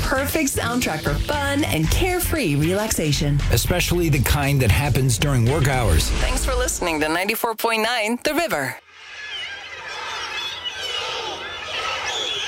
perfect soundtrack for fun and carefree relaxation. Especially the kind that happens during work hours. Thanks for listening to 94.9 The River.